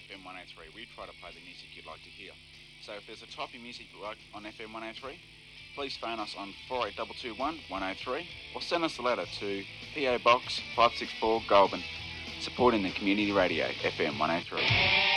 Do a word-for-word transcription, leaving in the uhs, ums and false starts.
F M one oh three. We try to play the music you'd like to hear. So if there's a type of music you like on F M one oh three, please phone us on four eight two two one one oh three or send us a letter to P O Box five six four Goulburn, supporting the community radio F M one oh three.